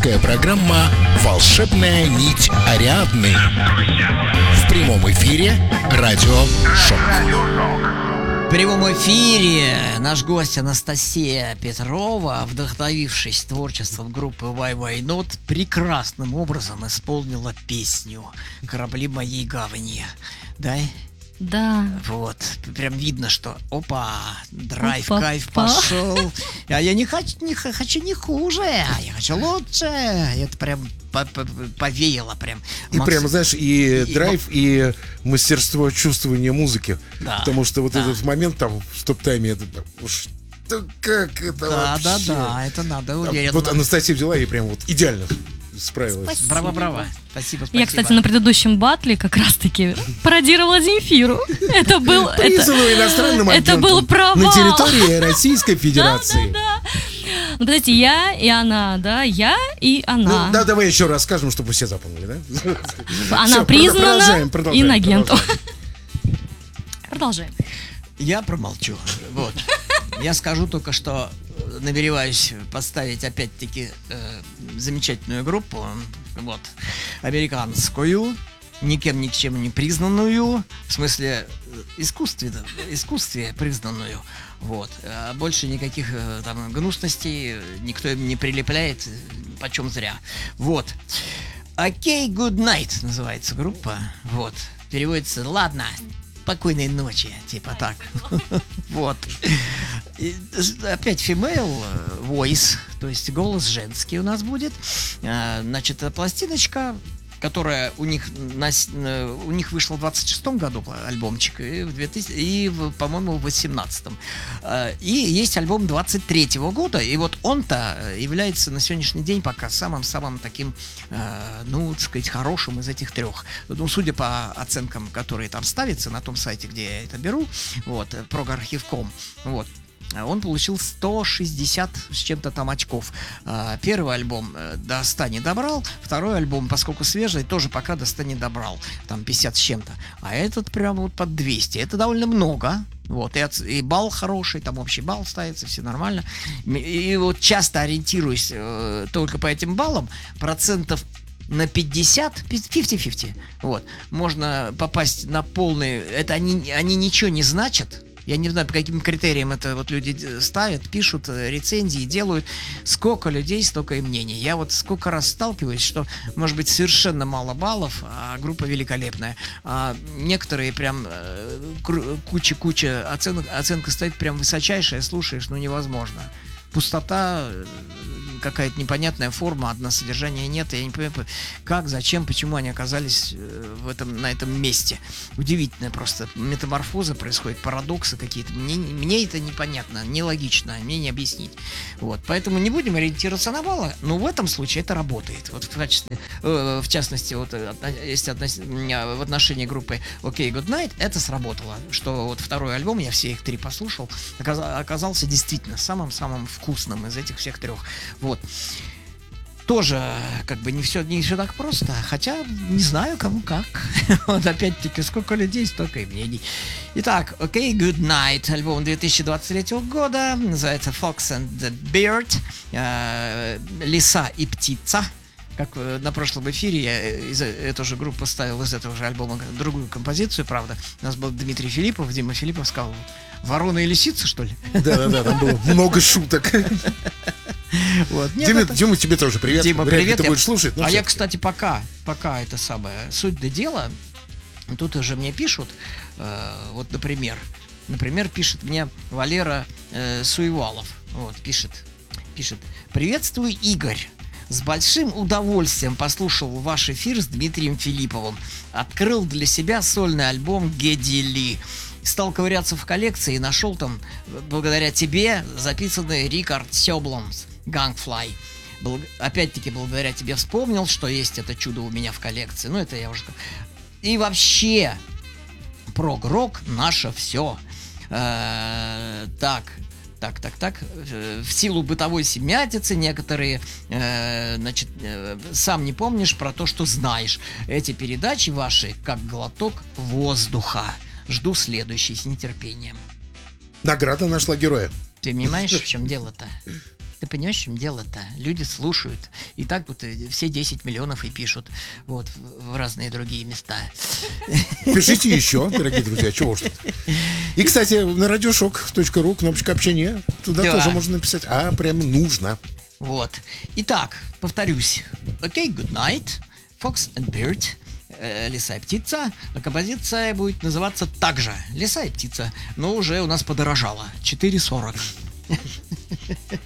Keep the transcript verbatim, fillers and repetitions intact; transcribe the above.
Авторская программа «Волшебная нить Ариадны». В прямом эфире радио «Шок». В прямом эфире наш гость Анастасия Петрова, вдохновившись творчеством группы Why Why Not, прекрасным образом исполнила песню «Корабли моей гавани». Да? Да. Вот, прям видно, что опа, драйв, Опа-па. кайф пошел. А я не хочу, не х- хочу не хуже, я хочу лучше. Это прям по- по- повеяло прям. И Макс- прям, знаешь, и, и- драйв, и мастерство чувствования музыки. Да, Потому что вот да. этот момент там в стоп-тайме, это прям, уж да как это Да, вообще? да, да, это надо А уверенно. Вот Анастасия взяла и прям вот идеально справилась. Браво, браво. Спасибо, спасибо. Я, кстати, на предыдущем батле как раз-таки пародировала Земфиру. Это был... это- Признанную иностранным это агентом был провал. на территории Российской Федерации. Да. Ну, подождите, я и она, да, я и она. Ну, да, давай еще раз скажем, чтобы все запомнили, да? Она Всё, признана продолжаем, продолжаем, инагентом. продолжаем. Продолжаем. Я промолчу. Вот. Я скажу только, что намереваюсь поставить опять-таки э, замечательную группу, вот, американскую, никем ни к чему не признанную, в смысле э, искусстве, да, искусстве признанную, вот. А больше никаких э, там гнусностей никто им не прилепляет, э, почем зря. Вот. Окей, good night называется группа, вот. Переводится «Ладно, спокойной ночи», типа так. Вот. И, опять female voice, то есть голос женский у нас будет. А, Значит, это пластиночка, которая у них, на с- э, у них вышла в двадцать шестом году альбомчик, и, в две тысячи и в, по-моему, в восемнадцатом. А, И есть альбом двадцать третьего года, и вот он-то является на сегодняшний день пока самым-самым таким, э, ну, так сказать, хорошим из этих трех. Ну, судя по оценкам, которые там ставятся на том сайте, где я это беру, вот, прогархив точка ком, вот, он получил сто шестьдесят с чем-то там очков. А, Первый альбом э, до ста не добрал, второй альбом, поскольку свежий, тоже пока до ста не добрал, там пятьдесят с чем-то. А этот прямо вот под двести. Это довольно много. Вот, и, оц- и балл хороший, там общий балл ставится, все нормально. М- И вот часто ориентируюсь э, только по этим баллам, процентов на пятьдесят, пятьдесят на пятьдесят, вот, можно попасть на полный, это они, они ничего не значат. Я не знаю, по каким критериям это вот люди д- ставят, пишут э, рецензии, делают. Сколько людей, столько и мнений. Я вот сколько раз сталкиваюсь, что, может быть, совершенно мало баллов, а группа великолепная. А некоторые прям э, кру- куча-куча оценок, оценка стоит прям высочайшая, слушаешь, ну невозможно. Пустота, э, какая-то непонятная форма, одна содержания нет. Я не понимаю, как, зачем, почему они оказались э, в этом, на этом месте. Удивительная просто метаморфоза происходит, парадоксы какие-то. Мне, мне это непонятно, нелогично, мне не объяснить. Вот, поэтому не будем ориентироваться на баллы, но в этом случае это работает. Вот в качестве, э, в частности, вот, э, отно- если относ- м, в отношении группы OK Good Night это сработало, что вот второй альбом, я все их три послушал, оказа- оказался действительно самым-самым вкусным из этих всех трех. Вот. Тоже, как бы, не все, не все так просто. Хотя, не знаю, кому как. Вот опять-таки, сколько людей, столько и мнений. Итак, OK, Good Night. Альбом две тысячи двадцать третьего года. Называется Fox and the Beard. Э, Лиса и птица. Как э, на прошлом эфире я из эту же группу ставил из этого же альбома другую композицию, правда. У нас был Дмитрий Филиппов. Дима Филиппов сказал: ворона и лисица, что ли? Да-да-да, там было много шуток. Вот. Нет, Дима, это- Дима, тебе тоже привет. Дима, Вряд ли привет. ты Я- будешь слушать. но а я, всё-таки. кстати, пока, пока это самое, суть до дела, тут уже мне пишут, э, вот, например, например, пишет мне Валера э, Суевалов, вот, пишет, пишет: приветствую, Игорь. С большим удовольствием послушал ваш эфир с Дмитрием Филипповым. Открыл для себя сольный альбом Гедди Ли. Стал ковыряться в коллекции и нашел там, благодаря тебе, записанный Рикард Сёбломс Gangfly. Бл- Опять-таки, благодаря тебе вспомнил, что есть это чудо у меня в коллекции. Ну, это я уже... И вообще, прог-рок наше все. Так, так, так, так. Э, В силу бытовой семятицы некоторые, э, значит, э, сам не помнишь про то, что знаешь. Эти передачи ваши как глоток воздуха. Жду следующий с нетерпением. Награда нашла героя. Ты понимаешь, в чем дело-то? Ты понимаешь, в чем дело-то? Люди слушают. И так вот э, все десять миллионов и пишут. Вот, в, в разные другие места. Пишите еще, дорогие друзья, чего уж тут. И, кстати, на радиошок точка ру кнопочка общения. Туда Да. тоже можно написать. А, прям нужно. Вот. Итак, повторюсь. Окей, good night. Fox and Bird. Э, Лиса и птица. А композиция будет называться также Лиса и птица. Но уже у нас подорожала. четыре сорок.